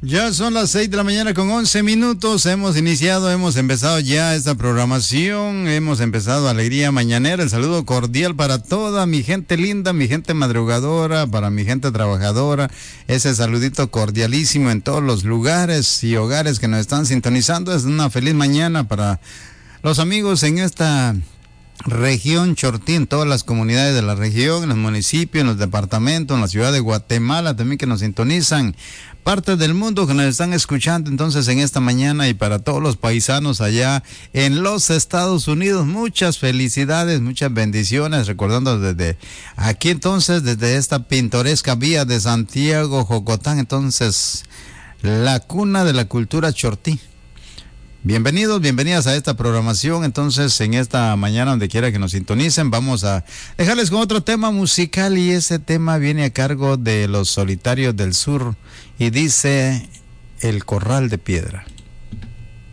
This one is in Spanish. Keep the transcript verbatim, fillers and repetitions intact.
Ya son las seis de la mañana con once minutos, hemos iniciado, hemos empezado ya esta programación, hemos empezado Alegría Mañanera, el saludo cordial para toda mi gente linda, mi gente madrugadora, para mi gente trabajadora, ese saludito cordialísimo en todos los lugares y hogares que nos están sintonizando, es una feliz mañana para los amigos en esta región Chortí, en todas las comunidades de la región, en los municipios, en los departamentos, en la ciudad de Guatemala también que nos sintonizan, partes del mundo que nos están escuchando entonces en esta mañana, y para todos los paisanos allá en los Estados Unidos, muchas felicidades, muchas bendiciones, recordando desde aquí entonces, desde esta pintoresca vía de Santiago, Jocotán, entonces la cuna de la cultura Chortí. Bienvenidos, bienvenidas a esta programación. Entonces, en esta mañana, donde quiera que nos sintonicen, vamos a dejarles con otro tema musical, y ese tema viene a cargo de Los Solitarios del Sur y dice El Corral de Piedra.